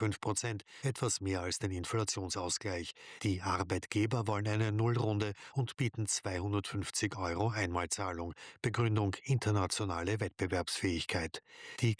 5%, etwas mehr als den Inflationsausgleich. Die Arbeitgeber wollen eine Nullrunde und bieten 250 € Einmalzahlung. Begründung internationale Wettbewerbsfähigkeit. Die